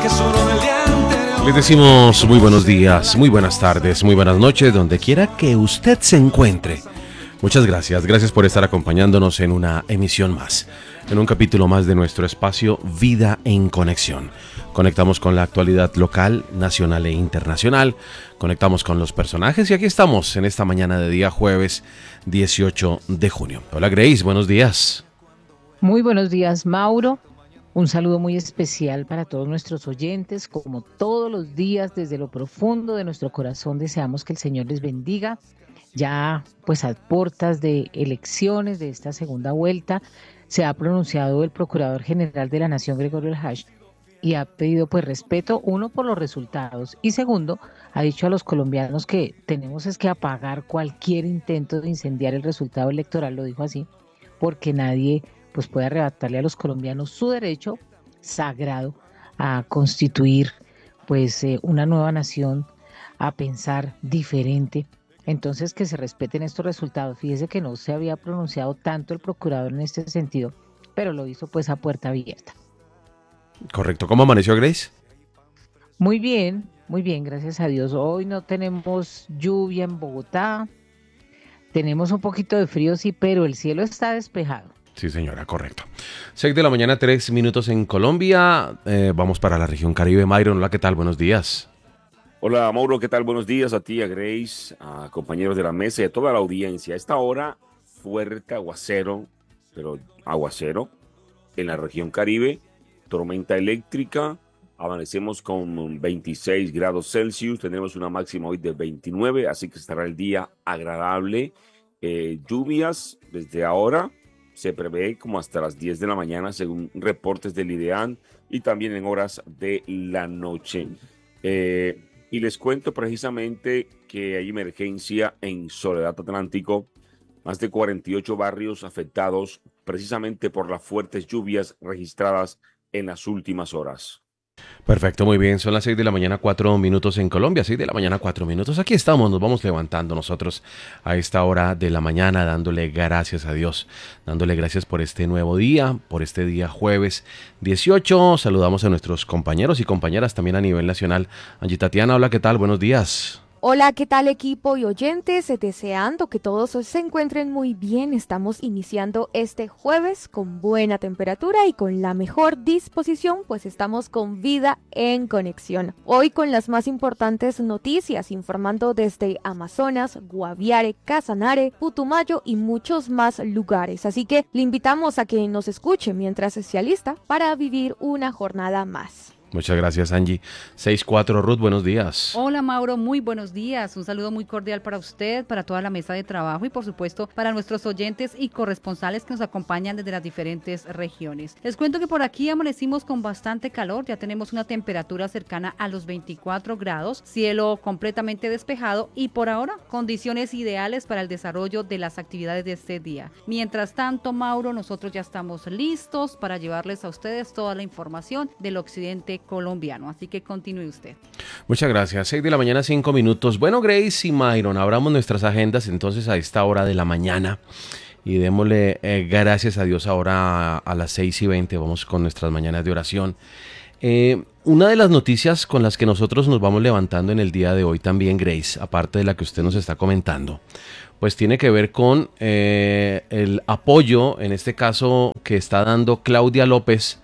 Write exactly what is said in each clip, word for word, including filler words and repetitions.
que solo del día anterior. Les decimos muy buenos días, muy buenas tardes, muy buenas noches, donde quiera que usted se encuentre. Muchas gracias, gracias por estar acompañándonos en una emisión más, en un capítulo más de nuestro espacio Vida en Conexión. Conectamos con la actualidad local, nacional e internacional, conectamos con los personajes y aquí estamos en esta mañana de día jueves dieciocho de junio. Hola Grace, buenos días. Muy buenos días, Mauro. Un saludo muy especial para todos nuestros oyentes. Como todos los días, desde lo profundo de nuestro corazón, deseamos que el Señor les bendiga. Ya, pues, a puertas de elecciones de esta segunda vuelta, se ha pronunciado el Procurador General de la Nación, Gregorio Elhaj, y ha pedido, pues, respeto, uno, por los resultados, y segundo, ha dicho a los colombianos que tenemos es que apagar cualquier intento de incendiar el resultado electoral, lo dijo así, porque nadie pues puede arrebatarle a los colombianos su derecho sagrado a constituir pues eh, una nueva nación, a pensar diferente. Entonces, que se respeten estos resultados. Fíjese que no se había pronunciado tanto el procurador en este sentido, pero lo hizo pues a puerta abierta. Correcto. ¿Cómo amaneció Grace? Muy bien, muy bien, gracias a Dios. Hoy no tenemos lluvia en Bogotá, tenemos un poquito de frío, sí, pero el cielo está despejado. Sí, señora, correcto. seis de la mañana, tres minutos en Colombia. Eh, vamos para la región Caribe. Myron, hola, ¿qué tal? Buenos días. Hola, Mauro, ¿qué tal? Buenos días a ti, a Grace, a compañeros de la mesa y a toda la audiencia. A esta hora, fuerte aguacero, pero aguacero en la región Caribe, tormenta eléctrica, amanecemos con veintiséis grados Celsius, tenemos una máxima hoy de veintinueve, así que estará el día agradable. Eh, lluvias desde ahora. Se prevé como hasta las diez de la mañana, según reportes del IDEAN, y también en horas de la noche. Eh, y les cuento precisamente que hay emergencia en Soledad Atlántico, más de cuarenta y ocho barrios afectados precisamente por las fuertes lluvias registradas en las últimas horas. Perfecto, muy bien. Son las seis de la mañana, cuatro minutos en Colombia. seis de la mañana, cuatro minutos. Aquí estamos, nos vamos levantando nosotros a esta hora de la mañana, dándole gracias a Dios, dándole gracias por este nuevo día, por este día jueves dieciocho. Saludamos a nuestros compañeros y compañeras también a nivel nacional. Angie Tatiana, hola, ¿qué tal? Buenos días. Hola, ¿qué tal equipo y oyentes? Deseando que todos se encuentren muy bien, estamos iniciando este jueves con buena temperatura y con la mejor disposición, pues estamos con Vida en Conexión. Hoy con las más importantes noticias, informando desde Amazonas, Guaviare, Casanare, Putumayo y muchos más lugares. Así que le invitamos a que nos escuche mientras se alista para vivir una jornada más. Muchas gracias, Angie. seis cuatro, Ruth, buenos días. Hola, Mauro, muy buenos días. Un saludo muy cordial para usted, para toda la mesa de trabajo y, por supuesto, para nuestros oyentes y corresponsales que nos acompañan desde las diferentes regiones. Les cuento que por aquí amanecimos con bastante calor. Ya tenemos una temperatura cercana a los veinticuatro grados, cielo completamente despejado y, por ahora, condiciones ideales para el desarrollo de las actividades de este día. Mientras tanto, Mauro, nosotros ya estamos listos para llevarles a ustedes toda la información del occidente colombiano, así que continúe usted. Muchas gracias. seis de la mañana, cinco minutos. Bueno, Grace y Myron, abramos nuestras agendas entonces a esta hora de la mañana y démosle eh, gracias a Dios ahora a, a las seis y veinte. Vamos con nuestras mañanas de oración. Eh, una de las noticias con las que nosotros nos vamos levantando en el día de hoy también, Grace, aparte de la que usted nos está comentando, pues tiene que ver con eh, el apoyo, en este caso, que está dando Claudia López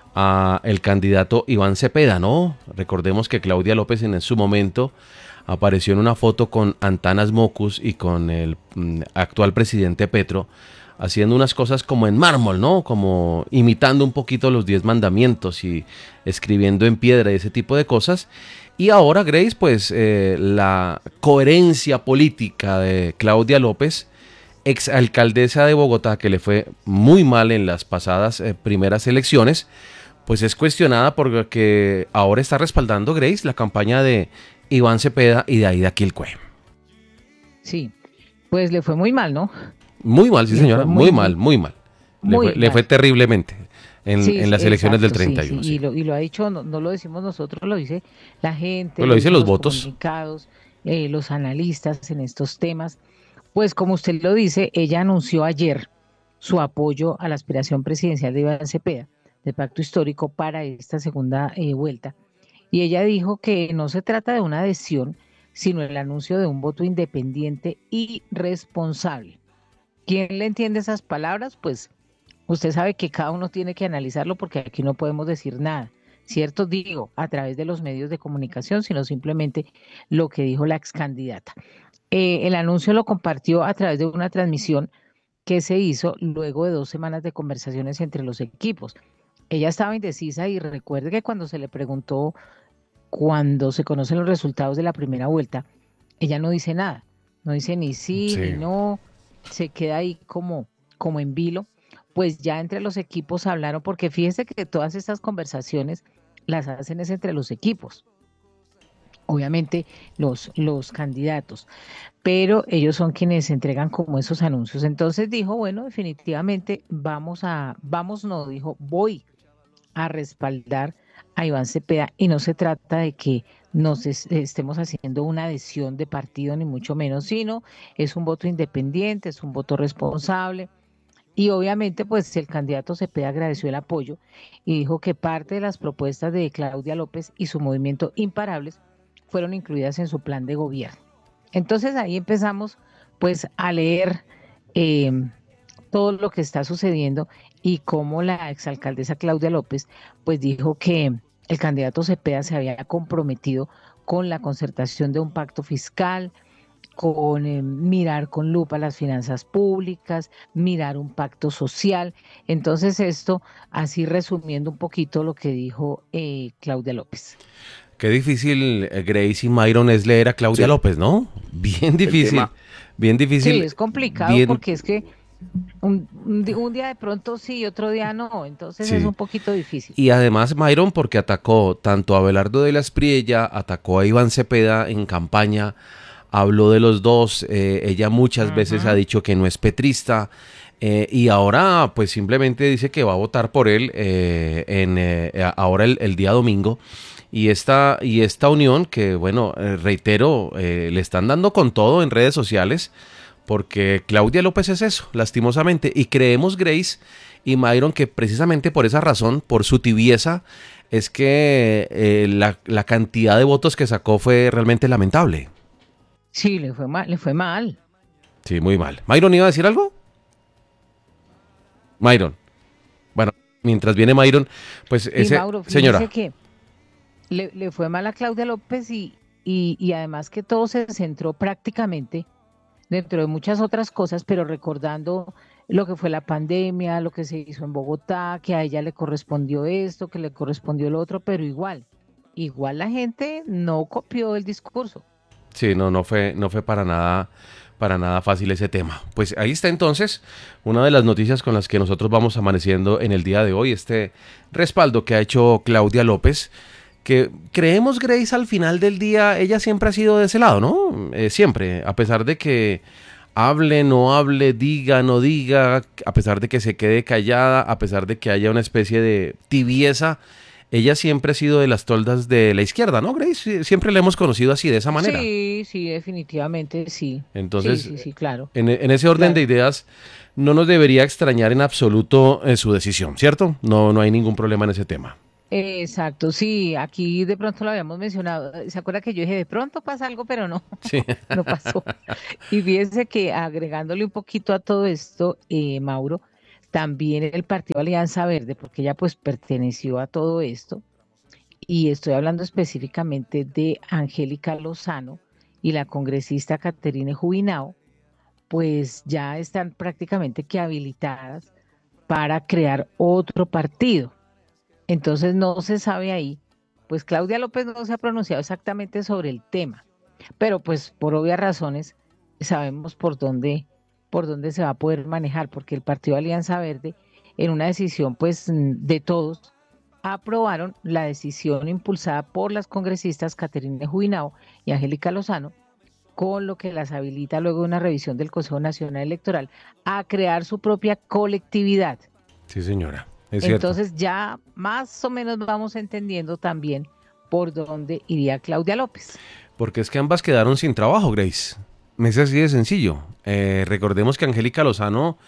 a el candidato Iván Cepeda, ¿no? Recordemos que Claudia López en su momento apareció en una foto con Antanas Mocus y con el mm, actual presidente Petro, haciendo unas cosas como en mármol, ¿no? Como imitando un poquito los diez mandamientos y escribiendo en piedra y ese tipo de cosas. Y ahora, Grace, pues eh, la coherencia política de Claudia López, exalcaldesa de Bogotá, que le fue muy mal en las pasadas eh, primeras elecciones, pues es cuestionada porque ahora está respaldando, Grace, la campaña de Iván Cepeda y de Aida Quilcue. Sí, pues le fue muy mal, ¿no? Muy mal, sí, Le señora, fue muy, muy mal, muy mal. Le, Muy fue, le mal. fue terriblemente en, Sí, en las sí, elecciones del exacto, treinta y uno. sí, sí. Sí. Y, lo, y lo ha dicho, no, no lo decimos nosotros, lo dice la gente, Pues lo dicen los los votos. comunicados, eh, los analistas en estos temas. Pues como usted lo dice, ella anunció ayer su apoyo a la aspiración presidencial de Iván Cepeda, del Pacto Histórico, para esta segunda eh, vuelta. Y ella dijo que no se trata de una adhesión, sino el anuncio de un voto independiente y responsable. ¿Quién le entiende esas palabras? Pues usted sabe que cada uno tiene que analizarlo porque aquí no podemos decir nada, ¿cierto? Digo, a través de los medios de comunicación, sino simplemente lo que dijo la ex candidata. Eh, el anuncio lo compartió a través de una transmisión que se hizo luego de dos semanas de conversaciones entre los equipos. Ella estaba indecisa y recuerde que cuando se le preguntó, cuando se conocen los resultados de la primera vuelta, ella no dice nada, no dice ni sí, Sí. ni no, se queda ahí como, como en vilo. Pues ya entre los equipos hablaron, porque fíjese que todas estas conversaciones las hacen es entre los equipos, obviamente los, los candidatos, pero ellos son quienes entregan como esos anuncios. Entonces dijo, bueno, definitivamente vamos a, vamos no, dijo, voy a respaldar a Iván Cepeda, y no se trata de que nos es- estemos haciendo una adhesión de partido, ni mucho menos, sino es un voto independiente, es un voto responsable. Y obviamente, pues el candidato Cepeda agradeció el apoyo y dijo que parte de las propuestas de Claudia López y su movimiento Imparables fueron incluidas en su plan de gobierno. Entonces ahí empezamos pues a leer eh, todo lo que está sucediendo y cómo la exalcaldesa Claudia López pues dijo que el candidato Cepeda se había comprometido con la concertación de un pacto fiscal, con eh, mirar con lupa las finanzas públicas, mirar un pacto social. Entonces esto, así resumiendo un poquito lo que dijo eh, Claudia López. Qué difícil, eh, Grace y Myron, es leer a Claudia Sí, López, ¿no? Bien el difícil, tema, bien Sí, difícil, es complicado bien, porque es que un, un di- un día de pronto sí y otro día no, entonces es sí. un poquito difícil. Y además Myron porque atacó tanto a Abelardo de la Espriella, atacó a Iván Cepeda en campaña, habló de los dos, eh, ella muchas veces ha Ujú. dicho que no es petrista, eh, y ahora pues simplemente dice que va a votar por él eh, en, eh, a- ahora el, el día domingo. Y esta, y esta unión que, bueno, eh, reitero, eh, le están dando con todo en redes sociales, porque Claudia López es eso, lastimosamente. Y creemos, Grace y Myron, que precisamente por esa razón, por su tibieza, es que eh, la, la cantidad de votos que sacó fue realmente lamentable. Sí, le fue mal, le fue mal. Sí, muy mal. ¿Myron iba a decir algo? Myron. Bueno, mientras viene Myron, pues Y ese, Mauro, fíjese señora. que le, le fue mal a Claudia López y, y, y además que todo se centró prácticamente dentro de muchas otras cosas, pero recordando lo que fue la pandemia, lo que se hizo en Bogotá, que a ella le correspondió esto, que le correspondió lo otro, pero igual, igual la gente no copió el discurso. Sí, no, no fue, no fue para nada, para nada fácil ese tema. Pues ahí está entonces una de las noticias con las que nosotros vamos amaneciendo en el día de hoy, este respaldo que ha hecho Claudia López, que creemos, Grace, al final del día, ella siempre ha sido de ese lado, ¿no? Eh, siempre, a pesar de que hable, no hable, diga, no diga, a pesar de que se quede callada, a pesar de que haya una especie de tibieza, ella siempre ha sido de las toldas de la izquierda, ¿no, Grace? Sie- Siempre la hemos conocido así, de esa manera. Sí, sí, definitivamente sí. Sí, Entonces, sí, sí, claro, en, en ese orden de claro. ideas, no nos debería extrañar en absoluto eh, su decisión, ¿cierto? No, no hay ningún problema en ese tema. Exacto, sí, aquí de pronto lo habíamos mencionado. ¿Se acuerda que yo dije, de pronto pasa algo, pero no, Sí. no pasó? Y fíjese que agregándole un poquito a todo esto, eh, Mauro, también el Partido Alianza Verde, porque ella pues perteneció a todo esto, y estoy hablando específicamente de Angélica Lozano y la congresista Caterine Jubinao, pues ya están prácticamente que habilitadas para crear otro partido. Entonces no se sabe ahí, pues Claudia López no se ha pronunciado exactamente sobre el tema, pero pues por obvias razones sabemos por dónde, por dónde se va a poder manejar, porque el Partido Alianza Verde, en una decisión pues mm, de todos, aprobaron la decisión impulsada por las congresistas Caterine Jubinao y Angélica Lozano, con lo que las habilita luego de una revisión del Consejo Nacional Electoral a crear su propia colectividad. Sí, señora, es cierto. Entonces ya más o menos vamos entendiendo también por dónde iría Claudia López. Porque es que ambas quedaron sin trabajo, Grace. Es así de sencillo. Eh, recordemos que Angélica Lozano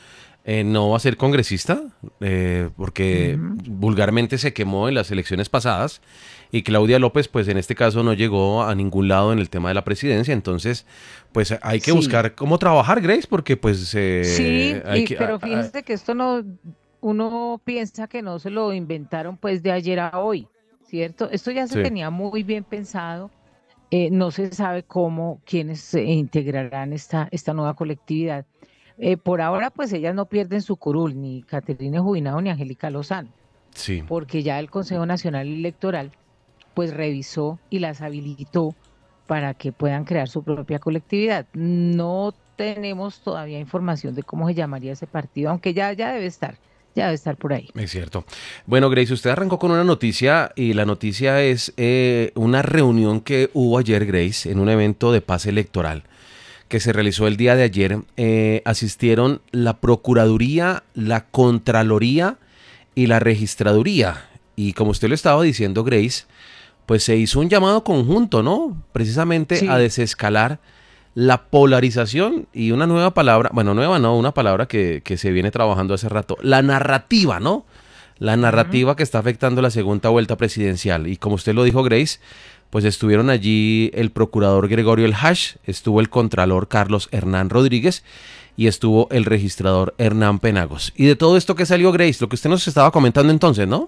eh, no va a ser congresista, eh, porque Ujú. vulgarmente se quemó en las elecciones pasadas y Claudia López, pues en este caso no llegó a ningún lado en el tema de la presidencia, entonces pues hay que Sí, buscar cómo trabajar, Grace, porque pues sí, eh, hay y, que... a- pero a- fíjese que esto no, uno piensa que no se lo inventaron pues de ayer a hoy, ¿cierto? Esto ya se sí, tenía muy bien pensado. Eh, no se sabe cómo, quiénes se integrarán esta, esta nueva colectividad. Eh, por ahora, pues ellas no pierden su curul, ni Caterina Jubinado ni Angélica Lozano, sí. porque ya el Consejo Nacional Electoral pues revisó y las habilitó para que puedan crear su propia colectividad. No tenemos todavía información de cómo se llamaría ese partido, aunque ya, ya debe estar, ya debe estar por ahí. Es cierto. Bueno, Grace, usted arrancó con una noticia y la noticia es eh, una reunión que hubo ayer, Grace, en un evento de paz electoral que se realizó el día de ayer. Eh, asistieron la Procuraduría, la Contraloría y la Registraduría. Y como usted lo estaba diciendo, Grace, pues se hizo un llamado conjunto, ¿no? Precisamente a Sí. desescalar la polarización y una nueva palabra, bueno, nueva no, una palabra que, que se viene trabajando hace rato, la narrativa, ¿no? La Ujú. narrativa que está afectando la segunda vuelta presidencial. Y como usted lo dijo, Grace, pues estuvieron allí el procurador Gregorio El Hash, estuvo el contralor Carlos Hernán Rodríguez y estuvo el registrador Hernán Penagos. Y de todo esto que salió, Grace, lo que usted nos estaba comentando entonces, ¿no?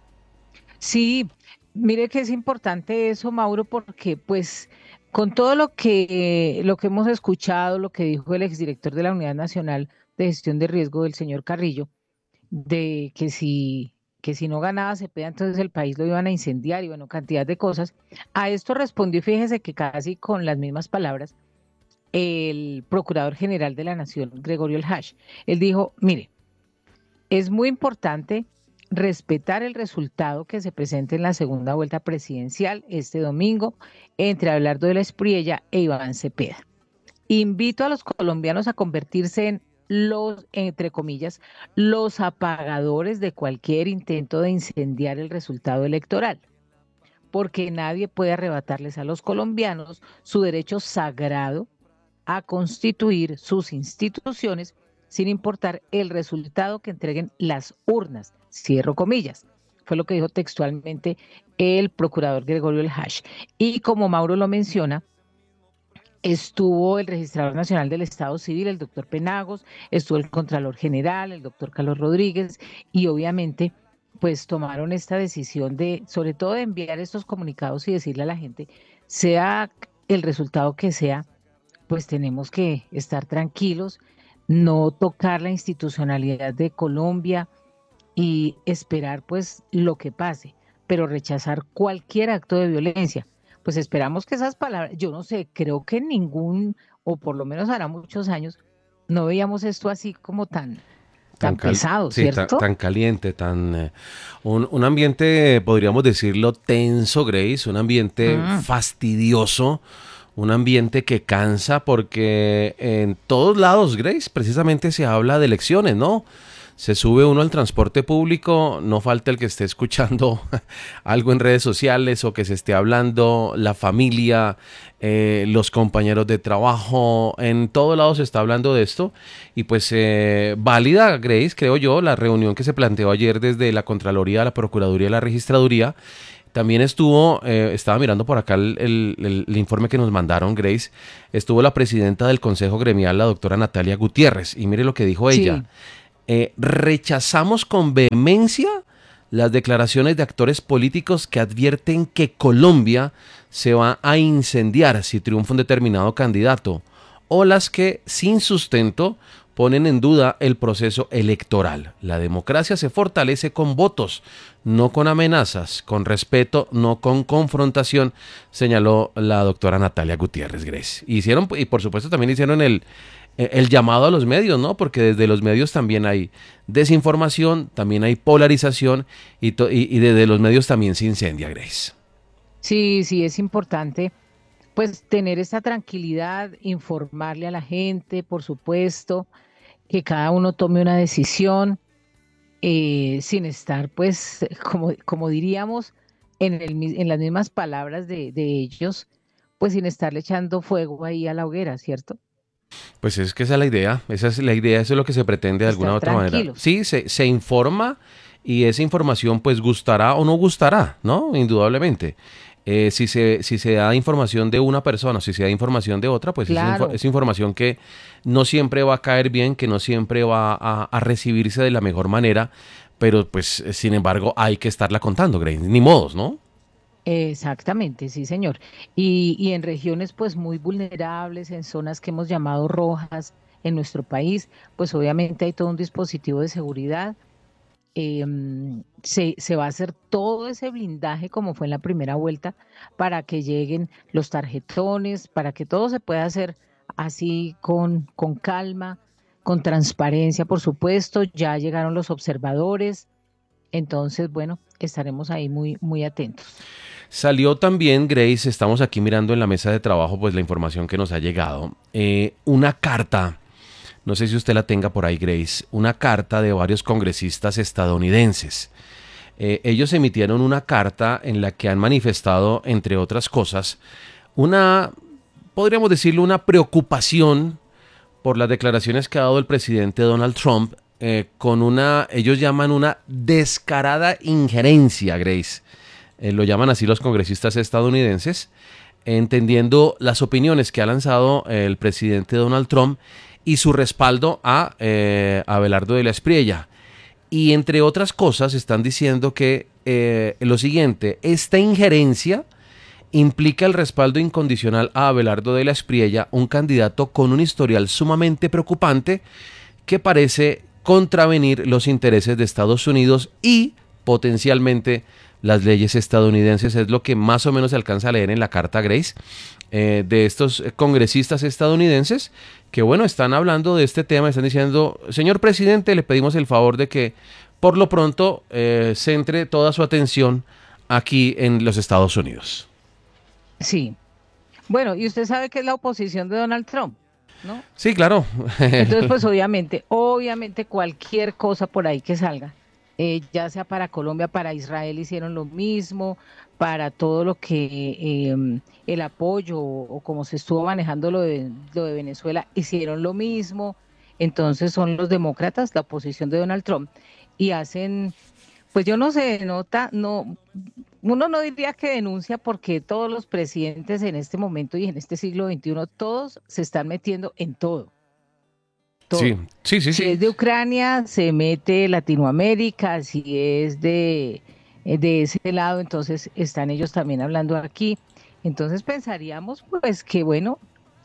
Sí, mire que es importante eso, Mauro, porque pues con todo lo que lo que hemos escuchado, lo que dijo el exdirector de la Unidad Nacional de Gestión de Riesgo, del señor Carrillo, de que si que si no ganaba Cepeda, entonces el país lo iban a incendiar y bueno, cantidad de cosas. A esto respondió, y fíjese que casi con las mismas palabras, el Procurador General de la Nación, Gregorio El Hash. Él dijo, mire, es muy importante respetar el resultado que se presente en la segunda vuelta presidencial este domingo entre Abelardo de la Espriella e Iván Cepeda. Invito a los colombianos a convertirse en los, entre comillas, los apagadores de cualquier intento de incendiar el resultado electoral, porque nadie puede arrebatarles a los colombianos su derecho sagrado a constituir sus instituciones sin importar el resultado que entreguen las urnas. Cierro comillas. Fue lo que dijo textualmente el procurador Gregorio El Hash. Y como Mauro lo menciona, estuvo el registrador nacional del Estado Civil, el doctor Penagos, estuvo el Contralor General, el doctor Carlos Rodríguez, y obviamente pues tomaron esta decisión de, sobre todo de enviar estos comunicados y decirle a la gente, sea el resultado que sea, pues tenemos que estar tranquilos, no tocar la institucionalidad de Colombia y esperar pues lo que pase, pero rechazar cualquier acto de violencia. Pues esperamos que esas palabras, yo no sé, creo que ningún, o por lo menos hará muchos años, no veíamos esto así como tan, Tan, tan cal pesado, sí, ta- ¿cierto? tan caliente, tan... eh, un, un ambiente, podríamos decirlo, tenso, Grace, un ambiente Mm. fastidioso, un ambiente que cansa porque en todos lados, Grace, precisamente se habla de elecciones, ¿no? Se sube uno al transporte público, no falta el que esté escuchando algo en redes sociales o que se esté hablando la familia, eh, los compañeros de trabajo, en todos lados se está hablando de esto y pues eh, válida, Grace, creo yo, la reunión que se planteó ayer desde la Contraloría, la Procuraduría y la Registraduría. También estuvo, eh, estaba mirando por acá el, el- el- el informe que nos mandaron, Grace, estuvo la presidenta del Consejo Gremial, la doctora Natalia Gutiérrez, y mire lo que dijo ella. Sí, Eh, rechazamos con vehemencia las declaraciones de actores políticos que advierten que Colombia se va a incendiar si triunfa un determinado candidato, o las que, sin sustento, ponen en duda el proceso electoral. La democracia se fortalece con votos, no con amenazas, con respeto, no con confrontación, señaló la doctora Natalia Gutiérrez Grace. Hicieron, y por supuesto también hicieron el, el llamado a los medios, ¿no? Porque desde los medios también hay desinformación, también hay polarización y, to- y, y desde los medios también se incendia, Grace. sí, sí, es importante pues tener esta tranquilidad, informarle a la gente, por supuesto, que cada uno tome una decisión eh, sin estar, pues, como, como diríamos, en, el, mi- en las mismas palabras de, de ellos, pues sin estarle echando fuego ahí a la hoguera, ¿cierto? Pues es que esa es la idea, esa es la idea, eso es lo que se pretende de alguna u Estar otra manera. tranquilos. Sí, se, se informa y esa información pues gustará o no gustará, ¿no? Indudablemente. Eh, si se, si se da información de una persona, si se da información de otra, pues es, info- Claro, es información que no siempre va a caer bien, que no siempre va a, a recibirse de la mejor manera, pero pues eh, sin embargo hay que estarla contando, Grace, ni modos, ¿no? exactamente, sí, señor. Y, y en regiones pues muy vulnerables, en zonas que hemos llamado rojas en nuestro país, pues obviamente hay todo un dispositivo de seguridad. eh, mm, se, se va a hacer todo ese blindaje como fue en la primera vuelta para que lleguen los tarjetones, para que todo se pueda hacer así con, con calma, con transparencia, por supuesto. Ya llegaron los observadores, entonces, bueno, estaremos ahí muy, muy atentos. Salió también, Grace, estamos aquí mirando en la mesa de trabajo, pues la información que nos ha llegado, eh, una carta, no sé si usted la tenga por ahí, Grace, una carta de varios congresistas estadounidenses. Eh, ellos emitieron una carta en la que han manifestado, entre otras cosas, una, podríamos decirlo, una preocupación por las declaraciones que ha dado el presidente Donald Trump eh, con una, ellos llaman una descarada injerencia, Grace. Eh, lo llaman así los congresistas estadounidenses, entendiendo las opiniones que ha lanzado eh, el presidente Donald Trump y su respaldo a eh, Abelardo de la Espriella. Y entre otras cosas están diciendo que eh, lo siguiente, esta injerencia implica el respaldo incondicional a Abelardo de la Espriella, un candidato con un historial sumamente preocupante que parece contravenir los intereses de Estados Unidos y potencialmente las leyes estadounidenses. Es lo que más o menos se alcanza a leer en la carta, Grace, eh, de estos congresistas estadounidenses que, bueno, están hablando de este tema, están diciendo, señor presidente, le pedimos el favor de que por lo pronto eh, centre toda su atención aquí en los Estados Unidos. Sí. Bueno, y usted sabe que es la oposición de Donald Trump, ¿no? Sí, claro. Entonces, pues obviamente, obviamente cualquier cosa por ahí que salga, eh, ya sea para Colombia, para Israel hicieron lo mismo, para todo lo que eh, el apoyo o, o como se estuvo manejando lo de, lo de Venezuela, hicieron lo mismo. Entonces son los demócratas, la oposición de Donald Trump, y hacen, pues yo no sé, nota, no, uno no diría que denuncia porque todos los presidentes en este momento y en este siglo veintiuno, todos se están metiendo en todo, Sí, todo. sí, sí, Si sí. es de Ucrania, se mete Latinoamérica, si es de, eh, de ese lado, entonces están ellos también hablando aquí. Entonces pensaríamos pues que bueno,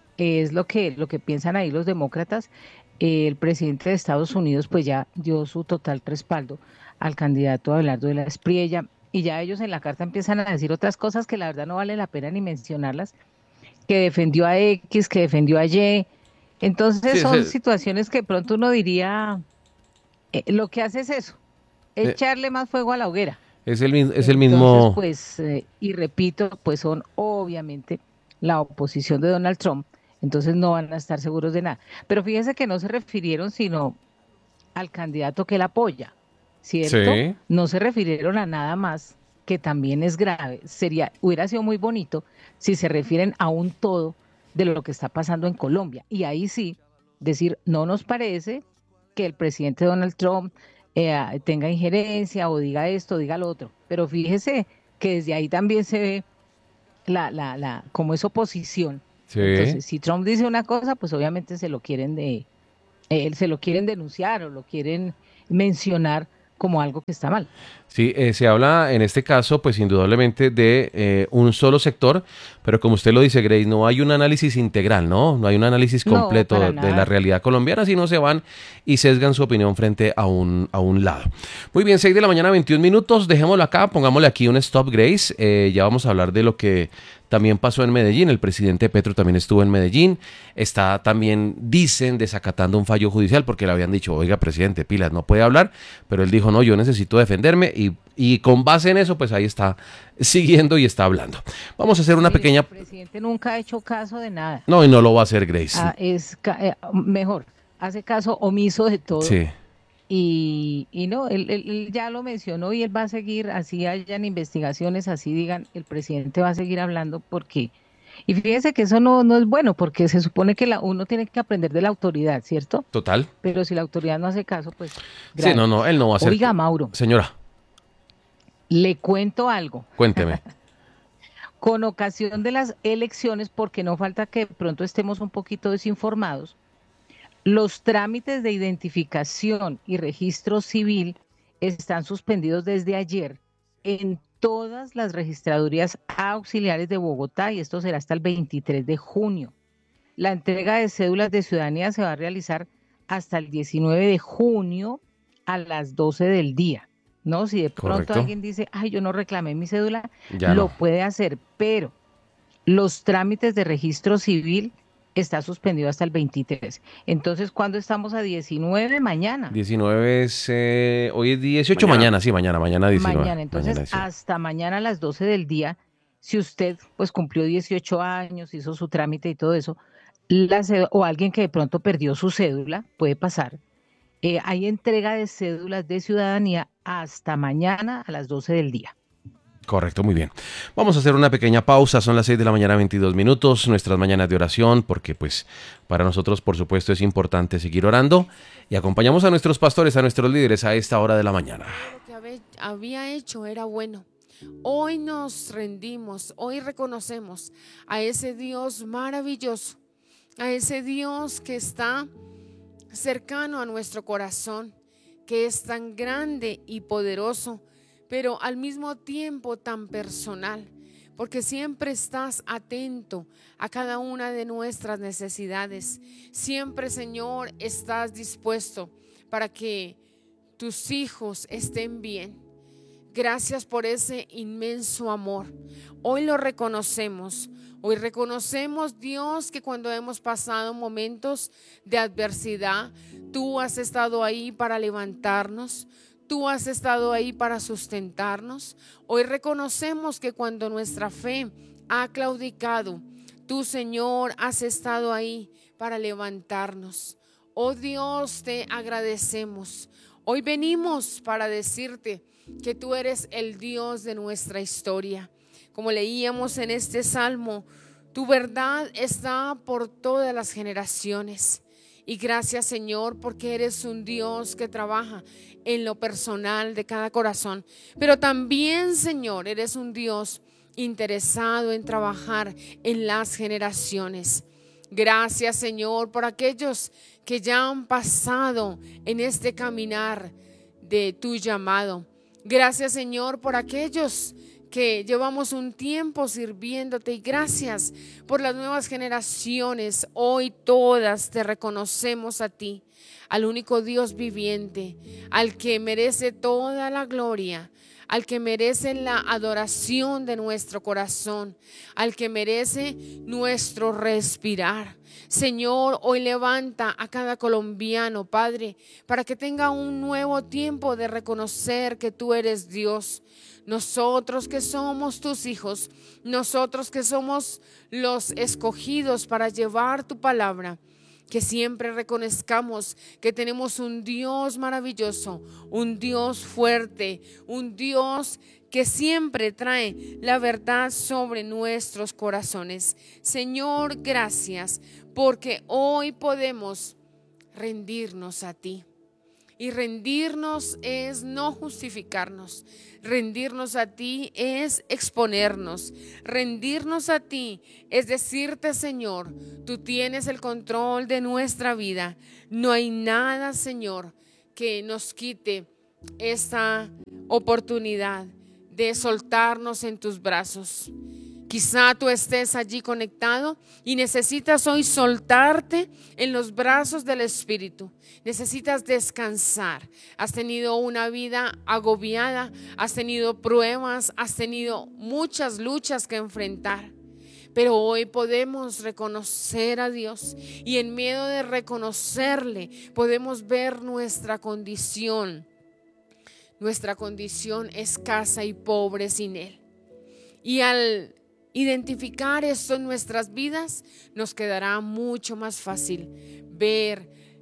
es lo que, lo que piensan ahí los demócratas. Eh, el presidente de Estados Unidos pues ya dio su total respaldo al candidato Abelardo de la Espriella y ya ellos en la carta empiezan a decir otras cosas que la verdad no vale la pena ni mencionarlas, que defendió a X, que defendió a Y. Sí, Entonces son ese, situaciones que pronto uno diría, eh, lo que hace es eso, eh, echarle más fuego a la hoguera. es el, mis- es el Entonces, mismo. pues, eh, y repito, pues son obviamente la oposición de Donald Trump, entonces no van a estar seguros de nada. Pero fíjense que no se refirieron sino al candidato que él apoya, ¿cierto? Sí, No se refirieron a nada más, que también es grave. Sería, hubiera sido muy bonito si se refieren a un todo de lo que está pasando en Colombia. Y ahí sí, decir, no nos parece que el presidente Donald Trump eh, tenga injerencia o diga esto, diga lo otro. Pero fíjese que desde ahí también se ve la, la, la, como es oposición. sí. Entonces, si Trump dice una cosa, pues obviamente se lo quieren de, eh, se lo quieren denunciar o lo quieren mencionar como algo que está mal. Sí, eh, se habla en este caso, pues indudablemente de eh, un solo sector, pero como usted lo dice, Grace, no hay un análisis integral, ¿no? No hay un análisis No, para completo de la nada. realidad colombiana, sino se van y sesgan su opinión frente a un, a un lado. Muy bien, seis de la mañana, veintiún minutos, dejémoslo acá, pongámosle aquí un stop, Grace. Eh, ya vamos a hablar de lo que también pasó en Medellín. El presidente Petro también estuvo en Medellín. Está también, dicen, desacatando un fallo judicial porque le habían dicho, oiga, presidente, pilas, no puede hablar, pero él dijo, no, yo necesito defenderme y, y con base en eso, pues ahí está siguiendo y está hablando. Vamos a hacer una Mire, el pequeña... presidente nunca ha hecho caso de nada. No, y no lo va a hacer, Grace. Ah, es ca- eh, mejor, hace caso omiso de todo. Sí. Y, y no, él, él- él ya lo mencionó y él va a seguir, así hayan investigaciones, así digan, el presidente va a seguir hablando porque Y fíjese que eso no, no es bueno porque se supone que la, uno tiene que aprender de la autoridad, ¿cierto? Total. Pero si la autoridad no hace caso, pues Sí, no, grave. no, él no va a hacer. Oiga, Mauro, Señora, le cuento algo. cuénteme. Con ocasión de las elecciones, porque no falta que de pronto estemos un poquito desinformados, los trámites de identificación y registro civil están suspendidos desde ayer en todas las registradurías auxiliares de Bogotá y esto será hasta el veintitrés de junio. La entrega de cédulas de ciudadanía se va a realizar hasta el diecinueve de junio a las doce del día. ¿No? Si de pronto Correcto. alguien dice, ay, yo no reclamé mi cédula, Ya lo no. puede hacer, pero los trámites de registro civil está suspendido hasta el veintitrés. Entonces, ¿cuándo estamos a diecinueve? Mañana. diecinueve es, eh, hoy es dieciocho, Mañana. mañana, sí, mañana, mañana diecinueve. Mañana, entonces Mañana diecinueve. hasta mañana a las doce del día, si usted pues cumplió dieciocho años, hizo su trámite y todo eso, la cé- o alguien que de pronto perdió su cédula, puede pasar. Eh, hay entrega de cédulas de ciudadanía hasta mañana a las doce del día. Correcto, muy bien. Vamos a hacer una pequeña pausa, son las seis de la mañana, veintidós minutos, nuestras mañanas de oración, porque pues para nosotros por supuesto es importante seguir orando y acompañamos a nuestros pastores, a nuestros líderes a esta hora de la mañana. Lo que habe- había hecho era bueno. Hoy nos rendimos, hoy reconocemos a ese Dios maravilloso, a ese Dios que está cercano a nuestro corazón, que es tan grande y poderoso, pero al mismo tiempo tan personal, porque siempre estás atento a cada una de nuestras necesidades. Siempre, Señor, estás dispuesto para que tus hijos estén bien. Gracias por ese inmenso amor. Hoy lo reconocemos. Hoy reconocemos, Dios, que cuando hemos pasado momentos de adversidad, tú has estado ahí para levantarnos. Tú has estado ahí para sustentarnos. Hoy reconocemos que cuando nuestra fe ha claudicado, tú, Señor, has estado ahí para levantarnos. Oh Dios, te agradecemos. Hoy venimos para decirte que tú eres el Dios de nuestra historia. Como leíamos en este salmo, tu verdad está por todas las generaciones. Y gracias, Señor, porque eres un Dios que trabaja en lo personal de cada corazón. Pero también, Señor, eres un Dios interesado en trabajar en las generaciones. Gracias, Señor, por aquellos que ya han pasado en este caminar de tu llamado. Gracias, Señor, por aquellos que llevamos un tiempo sirviéndote, y gracias por las nuevas generaciones. Hoy todas te reconocemos a ti, al único Dios viviente, al que merece toda la gloria, al que merece la adoración de nuestro corazón, al que merece nuestro respirar. Señor, hoy levanta a cada colombiano, Padre, para que tenga un nuevo tiempo de reconocer que tú eres Dios. Nosotros que somos tus hijos, nosotros que somos los escogidos para llevar tu palabra, que siempre reconozcamos que tenemos un Dios maravilloso, un Dios fuerte, un Dios que siempre trae la verdad sobre nuestros corazones. Señor, gracias, porque hoy podemos rendirnos a ti. Y rendirnos es no justificarnos. Rendirnos a ti es exponernos. Rendirnos a ti es decirte, Señor, tú tienes el control de nuestra vida. No hay nada, Señor, que nos quite esta oportunidad de soltarnos en tus brazos. Quizá tú estés allí conectado y necesitas hoy soltarte en los brazos del Espíritu. Necesitas descansar. Has tenido una vida agobiada, has tenido pruebas, has tenido muchas luchas que enfrentar. Pero hoy podemos reconocer a Dios y en medio de reconocerle podemos ver nuestra condición. Nuestra condición escasa y pobre sin Él. Y al identificar esto en nuestras vidas, nos quedará mucho más fácil ver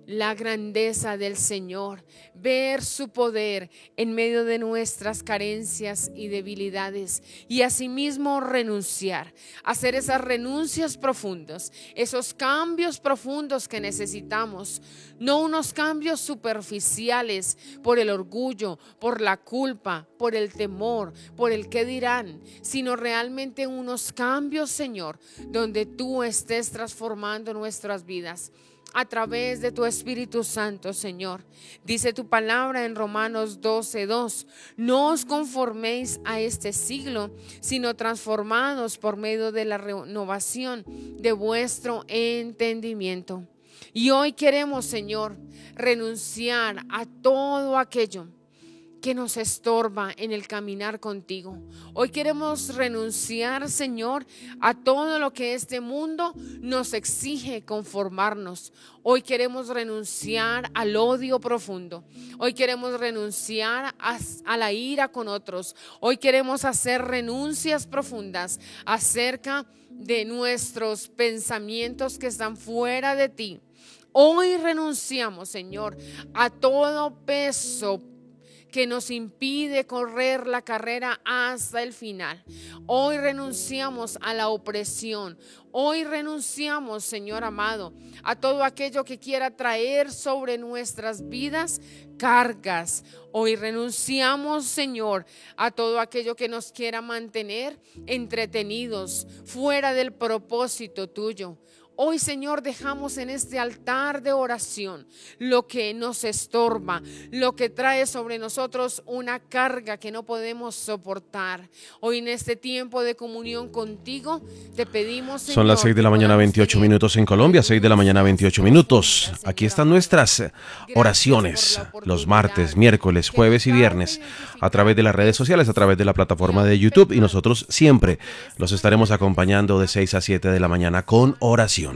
la grandeza del Señor, ver su poder en medio de nuestras carencias y debilidades y asimismo renunciar, hacer esas renuncias profundas, esos cambios profundos que necesitamos, no unos cambios superficiales por el orgullo, por la culpa, por el temor, por el qué dirán, sino realmente unos cambios, Señor, donde tú estés transformando nuestras vidas a través de tu Espíritu Santo, Señor. Dice tu palabra en Romanos doce dos, no os conforméis a este siglo, sino transformados por medio de la renovación de vuestro entendimiento. Y hoy queremos, Señor, renunciar a todo aquello que nos estorba en el caminar contigo. Hoy queremos renunciar, Señor, a todo lo que este mundo nos exige conformarnos. Hoy queremos renunciar al odio profundo. Hoy queremos renunciar a, a la ira con otros. Hoy queremos hacer renuncias profundas acerca de nuestros pensamientos que están fuera de ti. Hoy renunciamos, Señor, a todo peso que nos impide correr la carrera hasta el final. Hoy renunciamos a la opresión. Hoy renunciamos, Señor amado, a todo aquello que quiera traer sobre nuestras vidas cargas. Hoy renunciamos, Señor, a todo aquello que nos quiera mantener entretenidos, fuera del propósito tuyo. Hoy, Señor, dejamos en este altar de oración lo que nos estorba, lo que trae sobre nosotros una carga que no podemos soportar. Hoy en este tiempo de comunión contigo te pedimos, Señor. Son las seis de la mañana, veintiocho minutos en Colombia, seis de la mañana, veintiocho minutos. Aquí están nuestras oraciones los martes, miércoles, jueves y viernes a través de las redes sociales, a través de la plataforma de YouTube, y nosotros siempre los estaremos acompañando de seis a siete de la mañana con oración.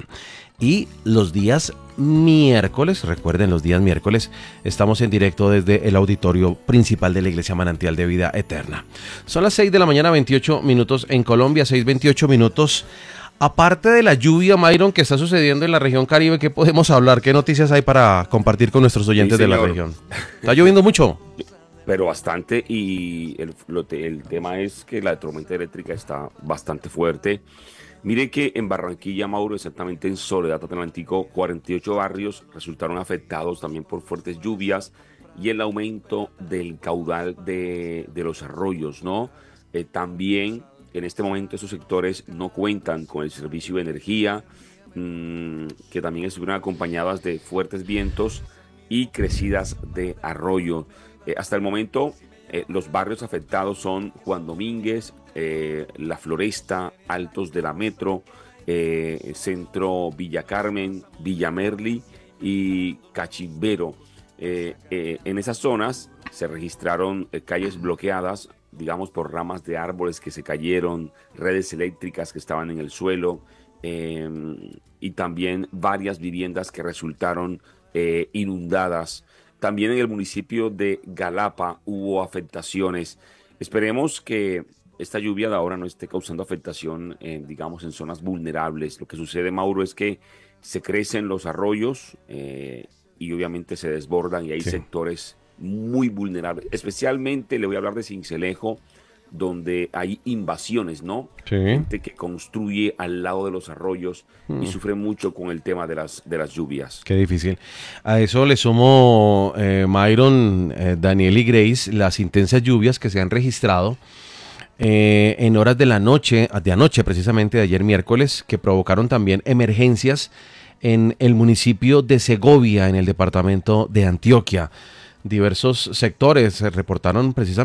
Y los días miércoles, recuerden, los días miércoles estamos en directo desde el auditorio principal de la Iglesia Manantial de Vida Eterna. Son las seis de la mañana, veintiocho minutos en Colombia, seis veintiocho minutos. Aparte de la lluvia, Myron, que está sucediendo en la región Caribe, ¿qué podemos hablar? ¿Qué noticias hay para compartir con nuestros oyentes, sí, de la región? ¿Está lloviendo mucho? Pero bastante, y el, lo, el tema es que la tormenta eléctrica está bastante fuerte. Miren que en Barranquilla, Mauro, exactamente en Soledad, Atlántico, cuarenta y ocho barrios resultaron afectados también por fuertes lluvias y el aumento del caudal de, de los arroyos, ¿no? Eh, también en este momento esos sectores no cuentan con el servicio de energía, mmm, que también estuvieron acompañadas de fuertes vientos y crecidas de arroyo. Eh, hasta el momento, eh, los barrios afectados son Juan Domínguez, eh, La Floresta, Altos de la Metro, eh, Centro Villa Carmen, Villa Merli y Cachimbero. Eh, eh, en esas zonas se registraron eh, calles bloqueadas, digamos, por ramas de árboles que se cayeron, redes eléctricas que estaban en el suelo, eh, y también varias viviendas que resultaron eh, inundadas. También en el municipio de Galapa hubo afectaciones. Esperemos que esta lluvia de ahora no esté causando afectación, en, digamos, en zonas vulnerables. Lo que sucede, Mauro, es que se crecen los arroyos eh, y obviamente se desbordan, y hay sí. sectores muy vulnerables. Especialmente le voy a hablar de Sincelejo, donde hay invasiones, ¿no? Sí. Gente que construye al lado de los arroyos mm. y sufre mucho con el tema de las, de las lluvias. Qué difícil. A eso le sumo, eh, Myron, eh, Daniel y Grace, las intensas lluvias que se han registrado eh, en horas de la noche, de anoche precisamente, de ayer miércoles, que provocaron también emergencias en el municipio de Segovia, en el departamento de Antioquia. Diversos sectores se reportaron precisamente